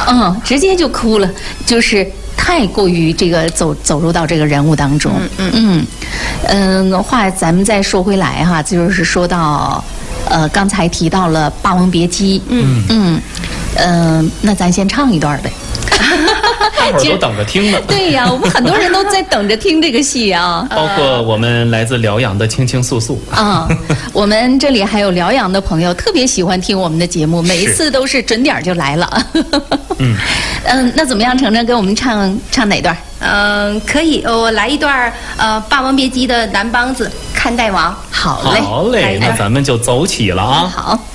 直接就哭了，就是太过于这个走入到这个人物当中。话咱们再说回来哈，就是说到刚才提到了《霸王别姬》。那咱先唱一段呗。 大伙儿都等着听呢。 对呀，我们很多人都在等着听这个戏啊。 包括我们来自辽阳的青青素素啊，我们这里还有辽阳的朋友特别喜欢听我们的节目，每一次都是准点就来了。那怎么样，程程给我们唱哪段？ 可以，我来一段《霸王别姬》的男梆子《看大王》。 好嘞， 好嘞，那咱们就走起了啊。 好。